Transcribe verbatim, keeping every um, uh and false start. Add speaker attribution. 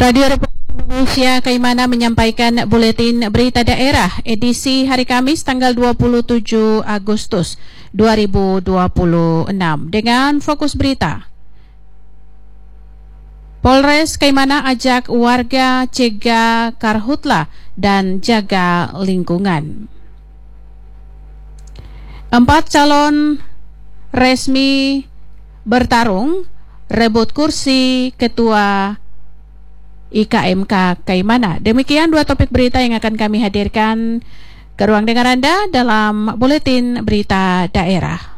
Speaker 1: Radio Republik Indonesia Kaimana menyampaikan buletin berita daerah edisi hari Kamis tanggal dua puluh tujuh Agustus dua ribu dua puluh enam dengan fokus berita. Polres Kaimana ajak warga cegah karhutlah dan jaga lingkungan. Empat calon resmi bertarung rebut kursi ketua I K M K Kaimana. Demikian dua topik berita yang akan kami hadirkan ke ruang dengar Anda dalam buletin berita daerah.